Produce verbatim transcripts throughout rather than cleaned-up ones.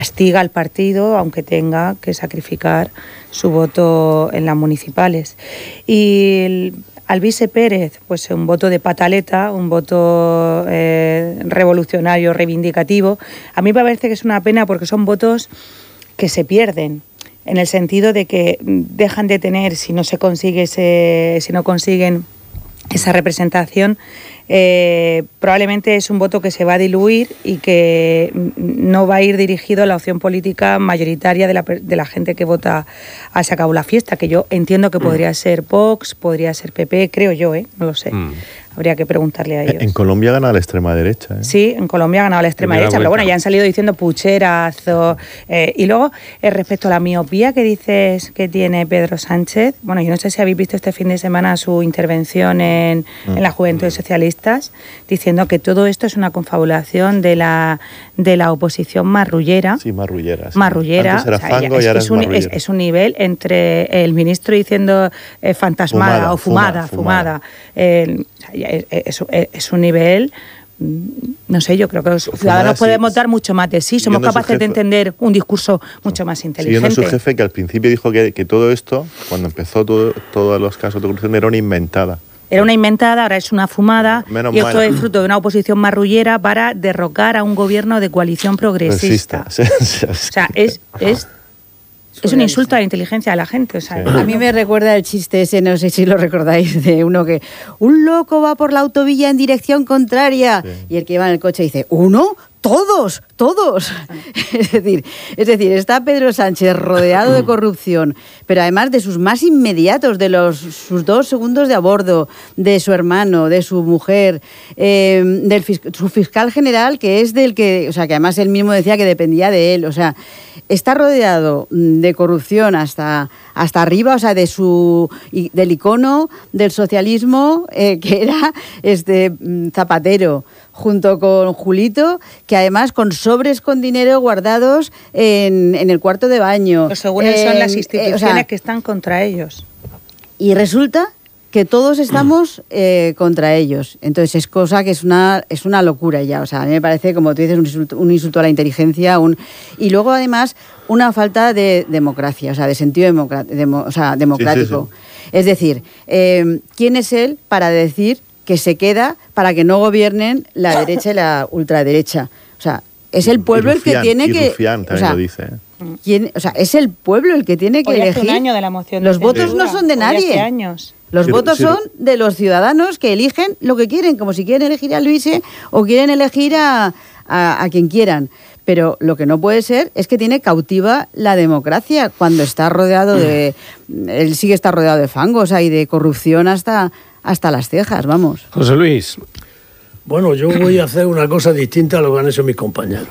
castiga al partido, aunque tenga que sacrificar su voto en las municipales. Y el, Alvise Pérez, pues un voto de pataleta, un voto eh, revolucionario, reivindicativo. A mí me parece que es una pena porque son votos que se pierden, en el sentido de que dejan de tener, si no se consigue ese, si no consiguen esa representación, eh, probablemente es un voto que se va a diluir y que no va a ir dirigido a la opción política mayoritaria de la, de la gente que vota a Se acabó la fiesta, que yo entiendo que podría ser Vox, podría ser P P, creo yo, ¿eh? No lo sé. Mm. Habría que preguntarle a ellos. En Colombia ha ganado la extrema derecha, ¿eh? Sí, en Colombia ha ganado la extrema derecha, pero bueno, ya han salido diciendo pucherazo. Eh, y luego, eh, respecto a la miopía que dices que tiene Pedro Sánchez, bueno, yo no sé si habéis visto este fin de semana su intervención en, mm. en la Juventud Socialistas, diciendo que todo esto es una confabulación de la, de la oposición marrullera. Sí, marrullera. Sí. Marrullera. Antes era o sea, fango es, y ahora es, es un, marrullera. es, es un nivel entre el ministro diciendo eh, fantasmada fumada, o fumada, fumada. fumada. Eh, Es, es, es un nivel, no sé, yo creo que los ciudadanos podemos dar mucho más de sí, somos capaces de entender un discurso mucho más inteligente. Siguiendo a su jefe, que al principio dijo que, que todo esto, cuando empezó todo, todos los casos de corrupción, era una inventada. Era una inventada, ahora es una fumada. Menos y esto mal. Es fruto de una oposición marrullera para derrocar a un gobierno de coalición progresista. Sí, sí, sí. O sea, es... es Es un insulto a la inteligencia de la gente. O sea, sí. A mí me recuerda el chiste ese, no sé si lo recordáis, de uno que un loco va por la autovía en dirección contraria, sí. Y el que va en el coche dice, ¿uno? ¡Todos! ¡Todos! Es decir, es decir, está Pedro Sánchez rodeado de corrupción, pero además de sus más inmediatos, de los sus dos segundos de a bordo, de su hermano, de su mujer, eh, del su fiscal general, que es del que, o sea, que además él mismo decía que dependía de él, o sea, está rodeado de corrupción hasta, hasta arriba, o sea, de su del icono del socialismo, eh, que era este Zapatero, junto con Julito, que además con sobres con dinero guardados en, en el cuarto de baño. Pues según él son las instituciones eh, o sea, que están contra ellos. Y resulta que todos estamos eh, contra ellos. Entonces es cosa que es una es una locura ya. O sea, a mí me parece, como tú dices, un insulto, un insulto a la inteligencia. Un, y luego, además, una falta de democracia, o sea, de sentido democra- demo, o sea, democrático. Sí, sí, sí. Es decir, eh, ¿quién es él para decir que se queda para que no gobiernen la derecha y la ultraderecha? O sea, es el pueblo Rufián, el que tiene y que... Rufián también o sea, lo dice. ¿eh? ¿quién, o sea, es el pueblo el que tiene que Hoy elegir. Hace un año de la moción los de votos no son de nadie. Años. Los sí, votos sí, son de los ciudadanos que eligen lo que quieren, como si quieren elegir a Luise o quieren elegir a, a, a quien quieran. Pero lo que no puede ser es que tiene cautiva la democracia cuando está rodeado de... Él sí que está rodeado de fangos, o sea, y de corrupción hasta... hasta las cejas, vamos. José Luis. Bueno, yo voy a hacer una cosa distinta a lo que han hecho mis compañeros.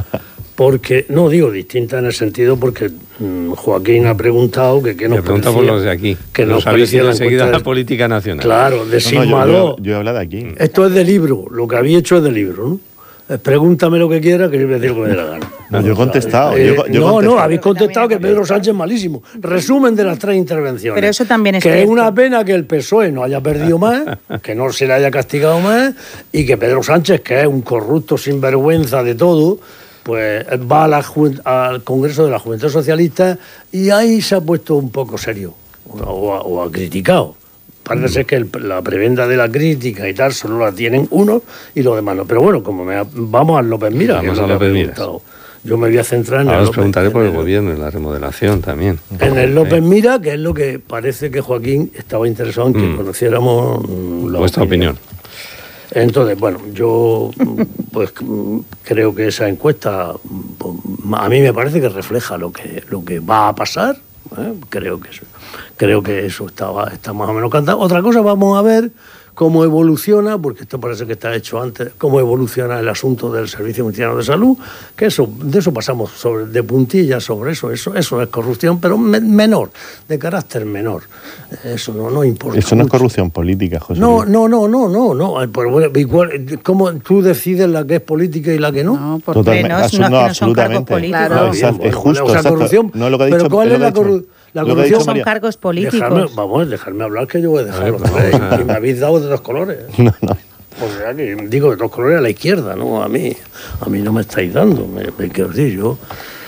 Porque, no digo distinta en el sentido porque mmm, Joaquín ha preguntado que qué nos parecía... por los de aquí. Que nos parecía la enseguida la política nacional. Claro, de no, no, yo, yo, yo he hablado de aquí. Esto es de libro, lo que había hecho es de libro, ¿no? Pregúntame lo que quiera, que yo me digo que me dé la gana. No, yo he contestado. Eh, yo, yo no, contestado. no, habéis contestado que Pedro Sánchez es malísimo. Resumen de las tres intervenciones. Pero eso también es Que cierto. es una pena que el P S O E no haya perdido más, que no se le haya castigado más, y que Pedro Sánchez, que es un corrupto sinvergüenza de todo, pues va a la ju- al Congreso de la Juventud Socialista y ahí se ha puesto un poco serio, o, ha- o ha criticado. Parece ser que el, la prebenda de la crítica y tal solo la tienen unos y los demás no. Pero bueno, como me ha, vamos al López Mira, Vamos me a López Mira. Yo me voy a centrar en Ahora el os López, preguntaré por el, el gobierno, en la remodelación también. En el López Mira, que es lo que parece que Joaquín estaba interesado en que Mm. conociéramos la vuestra opinión. opinión. Entonces, bueno, yo pues creo que esa encuesta pues, a mí me parece que refleja lo que, lo que va a pasar. ¿eh? Creo que eso, creo que eso está, está más o menos cantado. Otra cosa, vamos a ver cómo evoluciona, porque esto parece que está hecho antes, cómo evoluciona el asunto del Servicio Murciano de Salud, que eso, de eso pasamos sobre, de puntillas sobre eso, eso, eso es corrupción, pero me, menor, de carácter menor. Eso no, no importa. Eso no mucho. es corrupción política, José No, Luis. no, no, no, no, no. Pero bueno, igual, ¿cómo tú decides la que es política y la que no? No, porque Totalmente. no, no, Eso no, no, que no son cargos absolutamente. políticos. Claro. No, exacto, es justo, O sea, exacto. corrupción. No, lo que ha Pero dicho, ¿cuál lo es que ha la, dicho- corru- la lo que ha corrupción? dicho Son María. cargos políticos. Dejarme, vamos, dejarme hablar, que yo voy a dejar los Vamos tres. a- Y me habéis dado de dos colores. No, no. O sea, que digo de dos colores a la izquierda, ¿no? A mí, a mí no me estáis dando. Me, me quiero decir, yo